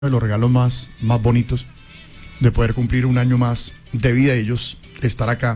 de los regalos más bonitos de poder cumplir un año más de vida y ellos estar acá.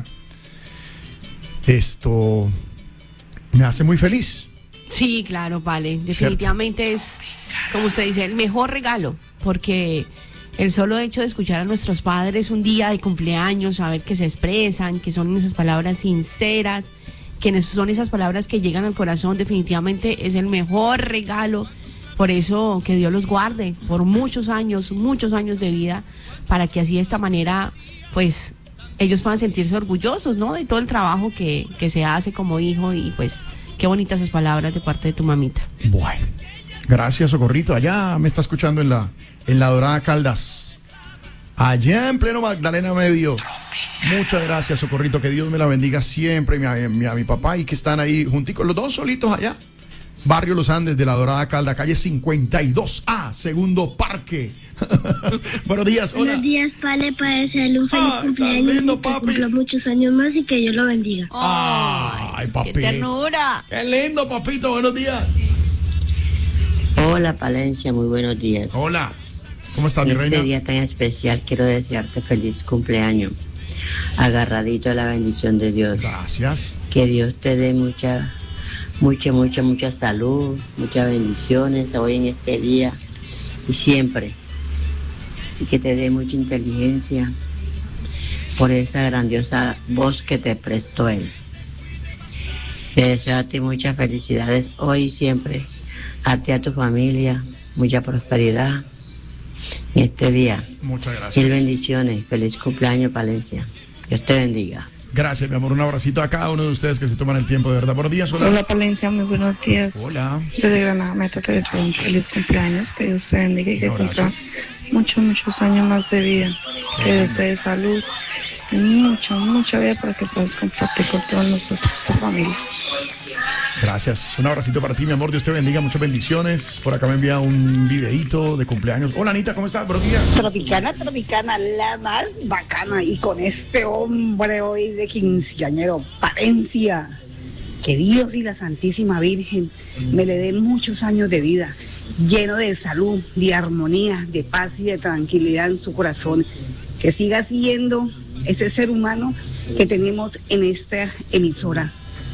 Esto me hace muy feliz. Sí, claro, vale. Definitivamente es, como usted dice, el mejor regalo, porque el solo hecho de escuchar a nuestros padres un día de cumpleaños, saber que se expresan, que son esas palabras sinceras, que son esas palabras que llegan al corazón, definitivamente es el mejor regalo. Por eso que Dios los guarde por muchos años de vida, para que así de esta manera, pues, ellos puedan sentirse orgullosos, ¿no? De todo el trabajo que se hace como hijo y pues, qué bonitas esas palabras de parte de tu mamita. Bueno, gracias, Socorrito. Allá me está escuchando en la Dorada Caldas. Allá en pleno Magdalena Medio. Muchas gracias, Socorrito. Que Dios me la bendiga siempre, a mi papá, y que están ahí junticos, los dos solitos allá. Barrio Los Andes de la Dorada Calda, calle 52A, segundo parque. Buenos días, hola. Buenos días, Pale, para desearle un feliz cumpleaños lindo, y que papi. cumpla muchos años más y que Dios lo bendiga. Ay, papi. ¡Qué ternura! Qué lindo, papito, buenos días. Hola, Palencia, muy buenos días. Hola, ¿cómo estás, mi En reina? este día tan especial quiero desearte feliz cumpleaños, agarradito a la bendición de Dios. Gracias. Que Dios te dé mucha salud, muchas bendiciones hoy en este día y siempre. Y que te dé mucha inteligencia por esa grandiosa voz que te prestó Él. Te deseo a ti muchas felicidades hoy y siempre, a ti y a tu familia, mucha prosperidad en este día. Muchas Mil gracias. bendiciones, feliz cumpleaños, Palencia. Dios te bendiga. Gracias, mi amor, un abracito a cada uno de ustedes que se toman el tiempo, de verdad. Buenos días, hola. Hola, Palencia, muy buenos días. Hola. Desde Granada Meta te deseo un feliz cumpleaños, que Dios te bendiga y que Un abrazo. cumpla muchos años más de vida. Que Dios te dé salud y mucha vida para que puedas compartir con todos nosotros, tu familia. Gracias. Un abracito para ti, mi amor. Dios te bendiga. Muchas bendiciones. Por acá me envía un videíto de cumpleaños. Hola, Anita, ¿cómo estás? Buenos días. Tropicana, la más bacana. Y con este hombre hoy de quinceañero, Palencia, que Dios y la Santísima Virgen me le den muchos años de vida, lleno de salud, de armonía, de paz y de tranquilidad en su corazón. Que siga siendo ese ser humano que tenemos en esta emisora.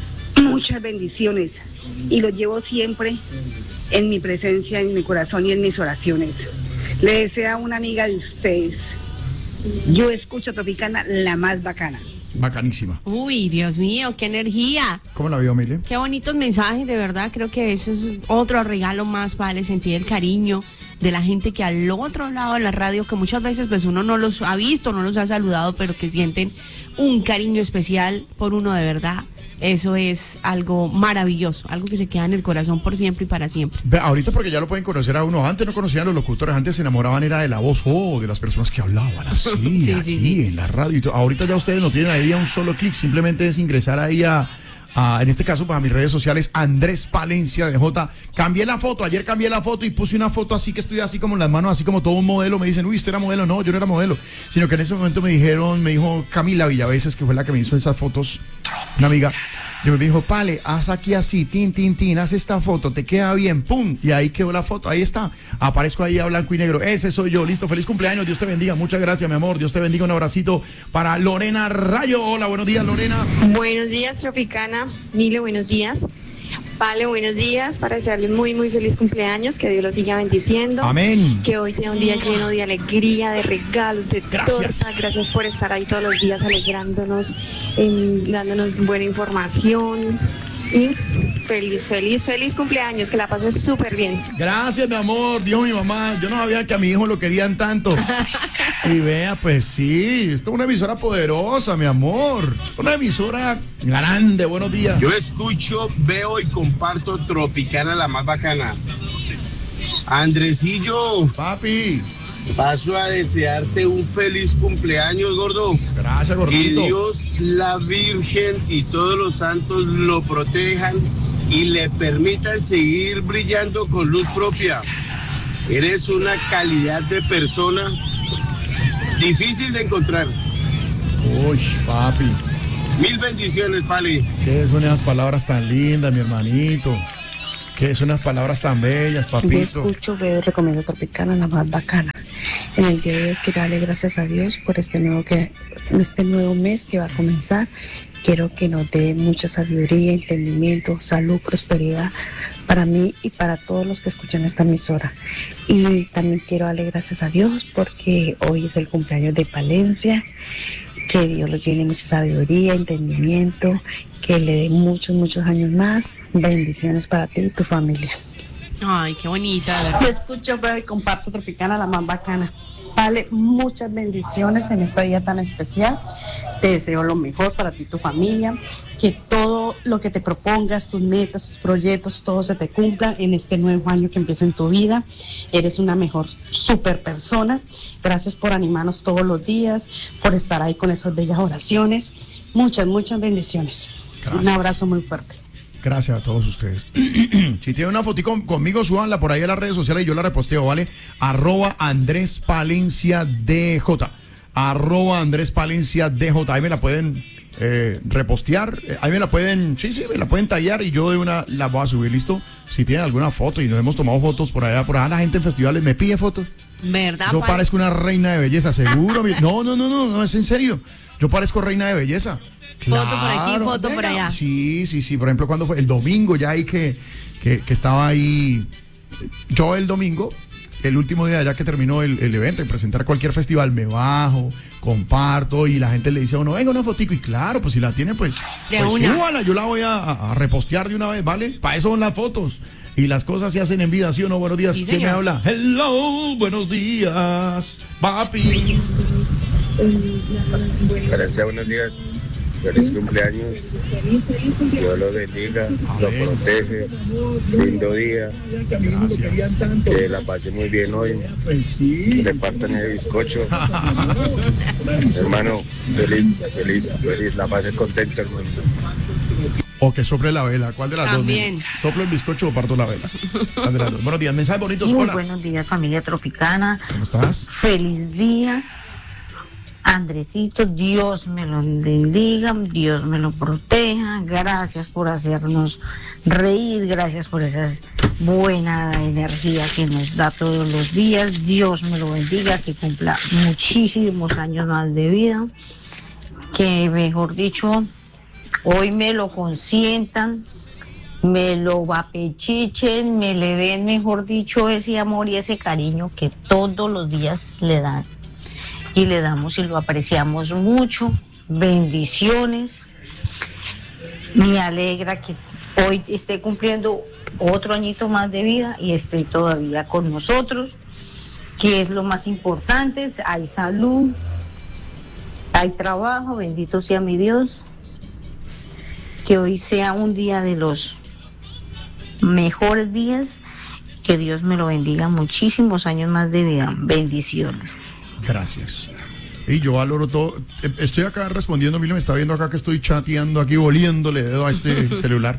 Muchas bendiciones y lo llevo siempre en mi presencia, en mi corazón y en mis oraciones. Le desea una amiga de ustedes. Yo escucho Tropicana, la más bacana. Bacanísima. Uy, Dios mío, qué energía. ¿Cómo la vio, Mile? Qué bonitos mensajes, de verdad. Creo que eso es otro regalo más para el sentir el cariño de la gente que al otro lado de la radio, que muchas veces pues uno no los ha visto, no los ha saludado, pero que sienten un cariño especial por uno de verdad. Eso es algo maravilloso, algo que se queda en el corazón por siempre y para siempre. Ve, ahorita porque ya lo pueden conocer a uno. Antes no conocían a los locutores, antes se enamoraban era de la voz de las personas que hablaban así, Sí, aquí sí. en la radio. Ahorita ya ustedes no tienen ahí a un solo clic, simplemente es ingresar ahí en este caso, pues a mis redes sociales, Andrés Palencia de J. Cambié la foto, ayer cambié la foto y puse una foto así que estoy así como en las manos, así como todo un modelo. Me dicen, uy, ¿usted era modelo? No, yo no era modelo. Sino que en ese momento me dijo Camila Villaveses, que fue la que me hizo esas fotos, una amiga. Yo me dijo, Pale, haz aquí así, tin, haz esta foto, te queda bien, pum, y ahí quedó la foto, ahí está, aparezco ahí a blanco y negro, ese soy yo, listo, feliz cumpleaños, Dios te bendiga, muchas gracias, mi amor, Dios te bendiga, un abracito para Lorena Rayo. Hola, buenos días, Lorena. Buenos días, Tropicana. Mile, buenos días. Pale, buenos días. Para desearle muy feliz cumpleaños. Que Dios lo siga bendiciendo. Amén. Que hoy sea un día lleno de alegría, de regalos, de Gracias. torta. Gracias por estar ahí todos los días alegrándonos, dándonos buena información. Y feliz cumpleaños. Que la pases súper bien. Gracias, mi amor, dijo mi mamá, yo no sabía que a mi hijo lo querían tanto. Y vea, pues sí, esto es una emisora poderosa, mi amor, una emisora grande, buenos días. Yo escucho, veo y comparto Tropicana, la más bacana. Andresillo, Papi, paso a desearte un feliz cumpleaños, gordo. gracias, Que gordito. Dios, la Virgen y todos los santos lo protejan y le permitan seguir brillando con luz propia. Eres una calidad de persona difícil de encontrar. Uy, papi, Mil bendiciones, Pali. qué son esas palabras tan lindas, mi hermanito. Que son unas palabras tan bellas, papito. Yo escucho, veo y recomiendo Tropicana, la más bacana. En el día de hoy quiero darle gracias a Dios por este nuevo mes que va a comenzar. Quiero que nos dé mucha sabiduría, entendimiento, salud, prosperidad para mí y para todos los que escuchan esta emisora. Y también quiero darle gracias a Dios porque hoy es el cumpleaños de Palencia. Que Dios lo llene mucha sabiduría, entendimiento, que le dé muchos años más. Bendiciones para ti y tu familia. Ay, qué bonita. Yo escucho, veo y comparto Tropicana, la más bacana. Vale, muchas bendiciones en este día tan especial. Te deseo lo mejor para ti y tu familia. Que todo lo que te propongas, tus metas, tus proyectos, todo se te cumpla en este nuevo año que empieza en tu vida. Eres una mejor super persona. Gracias por animarnos todos los días, por estar ahí con esas bellas oraciones. Muchas bendiciones. Gracias. Un abrazo muy fuerte. Gracias a todos ustedes. Si tienen una fotico conmigo, súbanla por ahí a las redes sociales y yo la reposteo, ¿vale? @AndrésPalenciaDJ. @AndrésPalenciaDJ. Ahí me la pueden repostear. Ahí me la pueden, sí, me la pueden tallar y yo de una la voy a subir, ¿listo? Si tienen alguna foto y nos hemos tomado fotos por allá la gente en festivales me pide fotos. ¿Verdad? Yo parezco una reina de belleza, seguro. No, es en serio. Yo parezco reina de belleza. Foto por aquí, foto por allá. Sí. Por ejemplo, cuando fue el domingo, ya ahí que estaba ahí. Yo el domingo, el último día ya que terminó el evento, en presentar cualquier festival, me bajo, comparto y la gente le dice a uno, venga una fotico. Y claro, pues si la tiene, pues súbala, yo la voy a repostear de una vez, ¿vale? Para eso son las fotos. Y las cosas se hacen en vida, ¿sí o no? Buenos días. Sí, ¿Quién me habla? Hello, buenos días, papi. Gracias, buenos días. Feliz cumpleaños. Dios lo bendiga, lo protege. Lindo día. Gracias. Que la pase muy bien hoy. Que le partan el bizcocho. Hermano, feliz. La pase contento, hermano. O que sople la vela. ¿Cuál de las También. dos? ¿Soplo el bizcocho o parto la vela? ¿Cuál de las dos? Buenos días, mensajes bonitos. Muy Hola. buenos días, familia Tropicana. ¿Cómo estás? Feliz día. Andresito, Dios me lo bendiga, Dios me lo proteja. Gracias por hacernos reír, gracias por esa buena energía que nos da todos los días. Dios me lo bendiga, que cumpla muchísimos años más de vida. Que, mejor dicho, hoy me lo consientan, me lo apechichen, me le den, mejor dicho, ese amor y ese cariño que todos los días le dan. Y le damos y lo apreciamos mucho. Bendiciones. Me alegra que hoy esté cumpliendo otro añito más de vida y esté todavía con nosotros, que es lo más importante. Hay salud, hay trabajo, bendito sea mi Dios. Que hoy sea un día de los mejores días. Que Dios me lo bendiga, muchísimos años más de vida. Bendiciones. Gracias. Y yo valoro todo. Estoy acá respondiendo, Milo me está viendo acá que estoy chateando aquí, volviéndole dedo a este celular.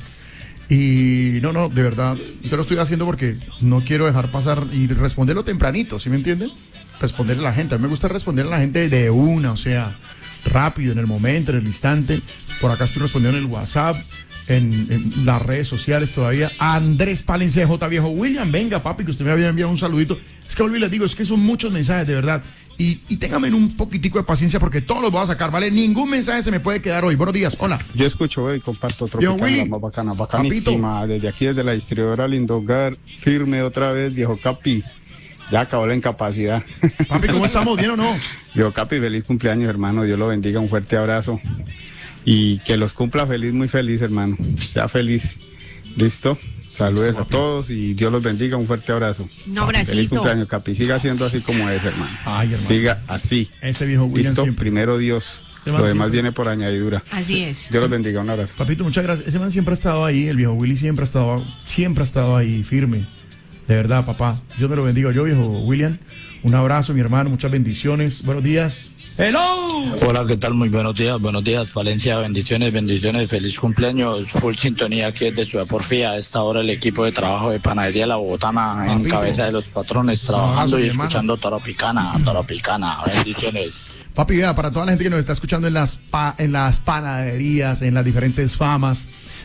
Y no, de verdad, yo lo estoy haciendo porque no quiero dejar pasar y responderlo tempranito, ¿sí me entienden? Responderle a la gente. A mí me gusta responder a la gente de una, o sea, rápido, en el momento, en el instante. Por acá estoy respondiendo en el WhatsApp, en las redes sociales todavía. Andrés Palencia J, viejo. William, venga, papi, que usted me había enviado un saludito. Es que volví y les digo, es que son muchos mensajes, de verdad. Y ténganme un poquitico de paciencia porque todos los voy a sacar, ¿vale? Ningún mensaje se me puede quedar hoy. Buenos días, hola. Yo escucho y comparto Tropicana, la más bacana, bacanísima. Papito. Desde aquí, desde la distribuidora Lindogar, firme otra vez, viejo Capi. Ya acabó la incapacidad. Papi, ¿cómo estamos? ¿Bien o no? Viejo Capi, feliz cumpleaños, hermano. Dios lo bendiga, un fuerte abrazo. Y que los cumpla feliz, muy feliz, hermano. Sea feliz. ¿Listo? Saludos a todos y Dios los bendiga, un fuerte abrazo. Un abracito. Feliz cumpleaños, Capi. Siga siendo así como es, hermano. Ay, hermano. Siga así. Ese viejo William. ¿Listo? Siempre. Primero Dios. Lo demás viene por añadidura. Así es. Dios los bendiga, un abrazo. Papito, muchas gracias. Ese man siempre ha estado ahí, el viejo Willy siempre ha estado ahí, firme. De verdad, papá. Dios me lo bendiga. Yo, viejo William, un abrazo, mi hermano, muchas bendiciones. Buenos días. ¡Hello! Hola, ¿qué tal? Muy buenos días, Valencia, bendiciones, feliz cumpleaños, full sintonía aquí desde Ciudad Porfía. A esta hora el equipo de trabajo de Panadería La Bogotana en cabeza de los patrones, trabajando y escuchando Tropicana, bendiciones. Papi, vea, para toda la gente que nos está escuchando en las panaderías, en las diferentes famas,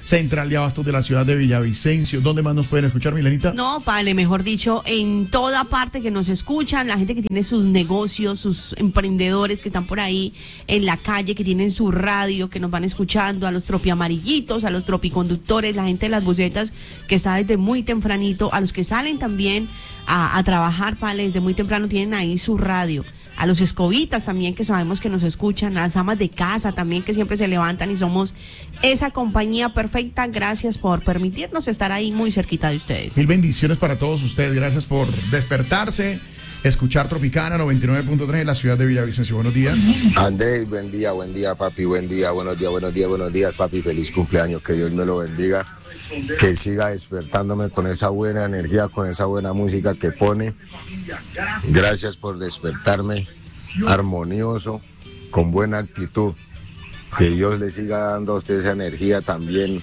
central de abastos de la ciudad de Villavicencio. ¿Dónde más nos pueden escuchar, Milenita? No, Pale, mejor dicho, en toda parte que nos escuchan, la gente que tiene sus negocios, sus emprendedores que están por ahí en la calle, que tienen su radio, que nos van escuchando, a los tropiamarillitos, a los tropiconductores, la gente de las bucetas que está desde muy tempranito, a los que salen también a trabajar, Pale, desde muy temprano tienen ahí su radio. A los escobitas también, que sabemos que nos escuchan, a las amas de casa también, que siempre se levantan y somos esa compañía perfecta. Gracias por permitirnos estar ahí muy cerquita de ustedes. Mil bendiciones para todos ustedes. Gracias por despertarse, escuchar Tropicana 99.3 en la ciudad de Villavicencio. Buenos días. Andrés, buen día, papi, buen día, buenos días, papi, feliz cumpleaños, que Dios me lo bendiga. Que siga despertándome con esa buena energía, con esa buena música que pone. Gracias por despertarme armonioso, con buena actitud. Que Dios le siga dando a usted esa energía también,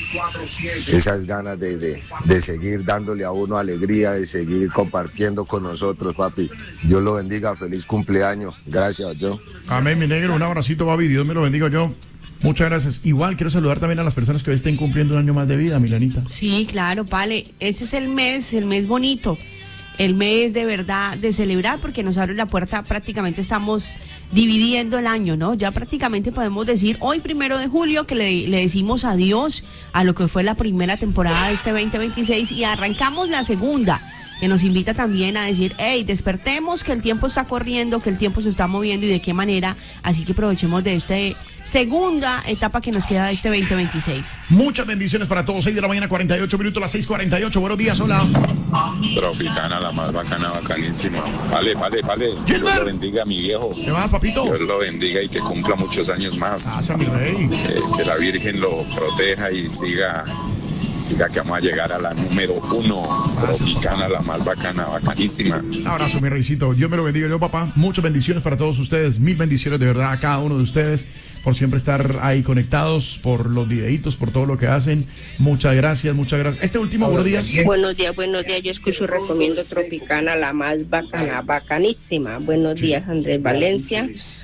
esas ganas de seguir dándole a uno alegría, de seguir compartiendo con nosotros, papi. Dios lo bendiga, feliz cumpleaños. Gracias, yo. Amén, mi negro, un abracito, papi. Dios me lo bendiga, yo. Muchas gracias. Igual quiero saludar también a las personas que hoy estén cumpliendo un año más de vida, Milanita. Sí, claro, Pale. Ese es el mes bonito. El mes de verdad de celebrar, porque nos abre la puerta. Prácticamente estamos dividiendo el año, ¿no? Ya prácticamente podemos decir hoy 1 de julio que le decimos adiós a lo que fue la primera temporada de este 2026 y arrancamos la segunda, que nos invita también a decir, hey, despertemos, que el tiempo está corriendo, que el tiempo se está moviendo y de qué manera. Así que aprovechemos de esta segunda etapa que nos queda de este 2026. Muchas bendiciones para todos. 6 de la mañana, 48 minutos, las 6:48. Buenos días, hola. Tropicana, la más bacana, bacanísima. Vale. Dios lo bendiga, mi viejo. ¿Qué más, papito? Dios lo bendiga y que cumpla muchos años más. Gracias, mi rey. Que la Virgen lo proteja y siga que vamos a llegar a la número 1. Tropicana, la más bacana, bacanísima. Un abrazo, mi reycito. Dios me lo bendiga, yo, papá. Muchas bendiciones para todos ustedes. Mil bendiciones de verdad a cada uno de ustedes por siempre estar ahí conectados, por los videitos, por todo lo que hacen. Muchas gracias. Este último, buenos días. Buenos días. Yo escucho y recomiendo Tropicana, la más bacana, bacanísima. Buenos días, Andrés Valencia.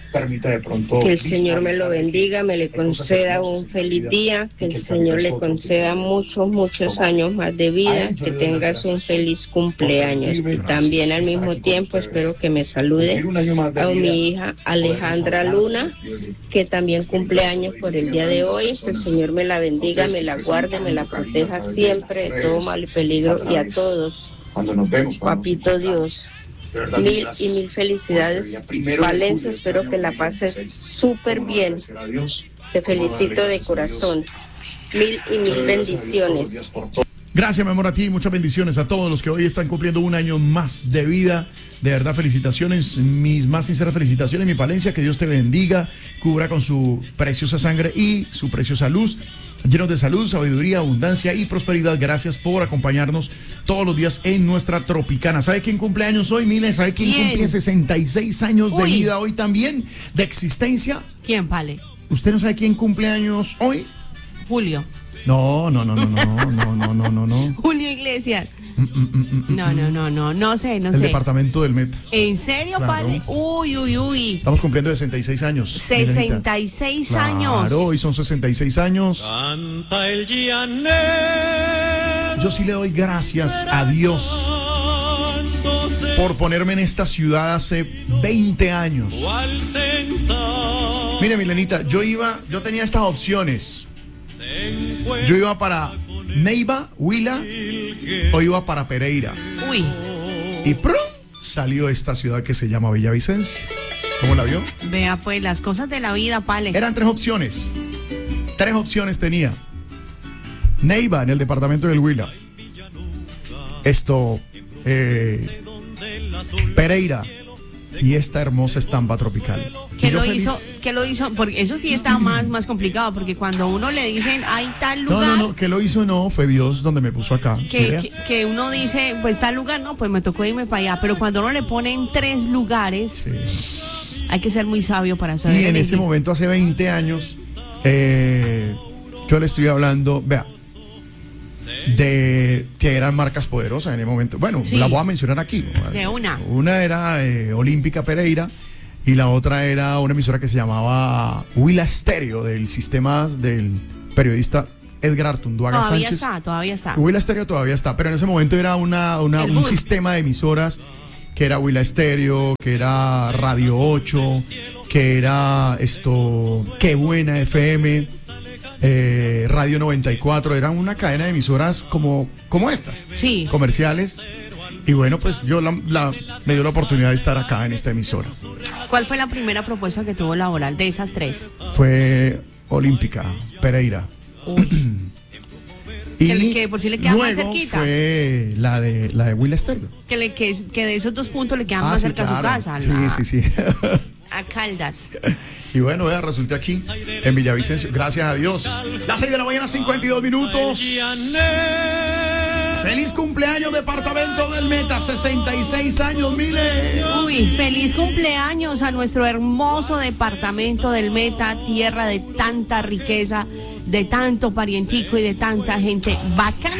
Que el Señor me lo bendiga, me le conceda un feliz día, que el Señor le conceda muchos años más de vida, que tengas un feliz cumpleaños. Y también al mismo tiempo espero que me salude a mi hija Alejandra Luna, que también cumpleaños por el día de hoy. Que el Señor me la bendiga, me la guarde, me la proteja siempre de todo mal y peligro, y a todos, papito Dios, mil felicidades, Valencia. Espero que la pases súper bien. Te felicito de corazón. Mil bendiciones. Gracias, mi amor, a ti. Muchas bendiciones a todos los que hoy están cumpliendo un año más de vida. De verdad, felicitaciones, mis más sinceras felicitaciones, mi Palencia. Que Dios te bendiga, cubra con su preciosa sangre y su preciosa luz, llenos de salud, sabiduría, abundancia y prosperidad. Gracias por acompañarnos todos los días en nuestra Tropicana. ¿Sabe quién cumple años hoy, Mile? ¿Sabe quién cumple 66 años de vida hoy también, de existencia? ¿Quién, Pale? ¿Usted no sabe quién cumple años hoy? Julio. No. Julio Iglesias. No sé. El departamento del Meta. ¿En serio, claro. Pale? Uy. Estamos cumpliendo 66 años. 66 años. Claro, hoy son 66 años. Canta el llanero. Yo sí le doy gracias a Dios por ponerme en esta ciudad hace 20 años. Mire, Milenita, yo tenía estas opciones. Yo iba para Neiva, Huila, o iba para Pereira. Uy. Y ¡prum! Salió esta ciudad que se llama Villavicencio. ¿Cómo la vio? Vea, pues, las cosas de la vida, Pale. Eran 3 opciones. 3 opciones tenía. Neiva, en el departamento del Huila. Pereira. Y esta hermosa estampa tropical. ¿Qué lo hizo? Porque eso sí está más complicado, porque cuando uno le dicen hay tal lugar. No, que lo hizo no, fue Dios donde me puso acá. Que uno dice, pues tal lugar, no, pues me tocó irme para allá. Pero cuando uno le ponen 3 lugares, sí, hay que ser muy sabio para saber. Y en ese momento, hace 20 años, yo le estoy hablando, vea, de que eran marcas poderosas en el momento. Bueno, sí, la voy a mencionar aquí. De una. Una era Olímpica Pereira y la otra era una emisora que se llamaba Huila Stereo, del sistema del periodista Edgar Artunduaga Sánchez. Todavía está. Huila Estéreo todavía está, pero en ese momento era un sistema de emisoras que era Huila Estéreo, que era Radio 8, que era Qué Buena FM, Radio 94, era una cadena de emisoras como estas, sí, comerciales. Y bueno, pues yo me dio la oportunidad de estar acá en esta emisora. ¿Cuál fue la primera propuesta que tuvo laboral de esas tres? Fue Olímpica, Pereira. Y que por si le queda más cerquita. Fue la de Huila Estéreo. Que de esos 2 puntos le quedan más cerca a su casa. Sí. A Caldas. Y bueno, resulté aquí en Villavicencio, gracias a Dios. Las 6 de la mañana, 52 minutos. ¡Feliz cumpleaños, departamento del Meta! 66 años, Mile. Uy, feliz cumpleaños a nuestro hermoso departamento del Meta, tierra de tanta riqueza, de tanto parientico y de tanta gente bacana.